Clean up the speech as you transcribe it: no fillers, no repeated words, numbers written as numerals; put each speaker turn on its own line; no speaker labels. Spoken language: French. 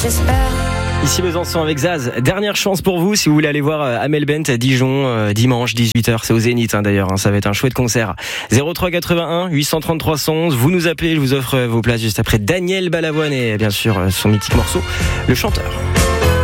j'espère.
Ici Besançon avec Zaz. Dernière chance pour vous si vous voulez aller voir Amel Bent à Dijon dimanche 18h. C'est au Zénith d'ailleurs. Ça va être un chouette concert. 03 81 833 111. Vous nous appelez. Je vous offre vos places juste après Daniel Balavoine et bien sûr son mythique morceau, Le Chanteur.